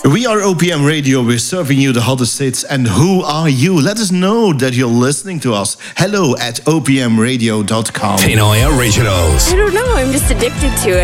We are OPM Radio. We're serving you the hottest hits. And who are you? Let us know that you're listening to us. Hello at opmradio.com. Pinoy Originals. I don't know. I'm just addicted to it.